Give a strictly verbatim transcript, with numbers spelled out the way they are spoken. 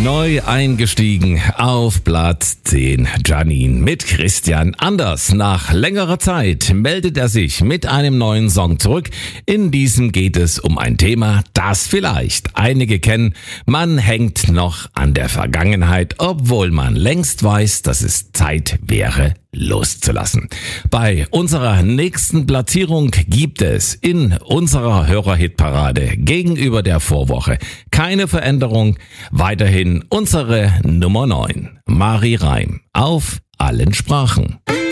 Neu eingestiegen auf Platz zehn. Janine mit Christian Anders. Nach längerer Zeit meldet er sich mit einem neuen Song zurück. In diesem geht es um ein Thema, das vielleicht einige kennen. Man hängt noch an der Vergangenheit, obwohl man längst weiß, dass es Zeit wäre, loszulassen. Bei unserer nächsten Platzierung gibt es in unserer Hörerhitparade gegenüber der Vorwoche keine Veränderung. Weiterhin unsere Nummer neun. Mari Reim auf allen Sprachen.